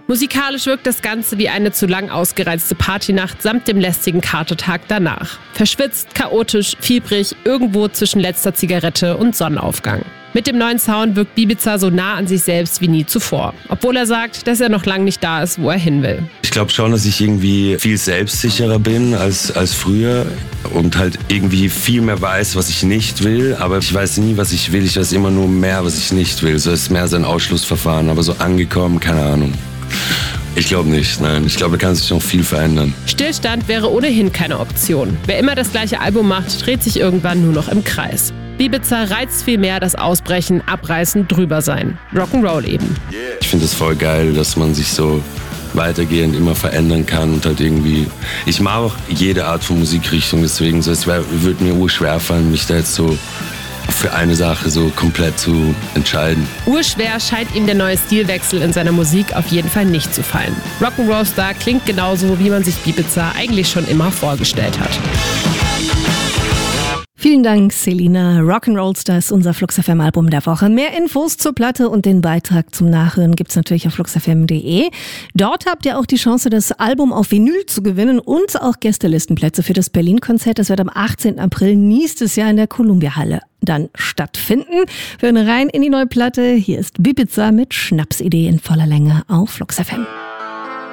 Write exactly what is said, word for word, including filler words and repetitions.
Musikalisch wirkt das Ganze wie eine zu lang ausgereizte Partynacht samt dem lästigen Katertag danach. Verschwitzt, chaotisch, fiebrig, irgendwo zwischen letzter Zigarette und Sonnenaufgang. Mit dem neuen Sound wirkt Bibiza so nah an sich selbst wie nie zuvor. Obwohl er sagt, dass er noch lange nicht da ist, wo er hin will. Ich glaube schon, dass ich irgendwie viel selbstsicherer bin als, als früher und halt irgendwie viel mehr weiß, was ich nicht will. Aber ich weiß nie, was ich will. Ich weiß immer nur mehr, was ich nicht will. So ist mehr so ein Ausschlussverfahren. Aber so angekommen, keine Ahnung. Ich glaube nicht, nein. Ich glaube, da kann sich noch viel verändern. Stillstand wäre ohnehin keine Option. Wer immer das gleiche Album macht, dreht sich irgendwann nur noch im Kreis. Bibiza reizt viel mehr das Ausbrechen, Abreißen, drüber sein. Rock'n'Roll eben. Ich finde es voll geil, dass man sich so weitergehend immer verändern kann und halt irgendwie... Ich mag auch jede Art von Musikrichtung, deswegen so, es würde mir urschwer fallen, mich da jetzt so für eine Sache so komplett zu entscheiden. Urschwer scheint ihm der neue Stilwechsel in seiner Musik auf jeden Fall nicht zu fallen. Rock'n'Roll-Star klingt genauso, wie man sich Bibiza eigentlich schon immer vorgestellt hat. Vielen Dank, Selina. Rock'n'Roll Star ist unser Flux F M Album der Woche. Mehr Infos zur Platte und den Beitrag zum Nachhören gibt's natürlich auf flux f m punkt d e. Dort habt ihr auch die Chance, das Album auf Vinyl zu gewinnen und auch Gästelistenplätze für das Berlin-Konzert. Das wird am achtzehnten April nächstes Jahr in der Columbia-Halle dann stattfinden. Wir hören rein in die neue Platte. Hier ist Bibiza mit Schnapsidee in voller Länge auf Flux F M.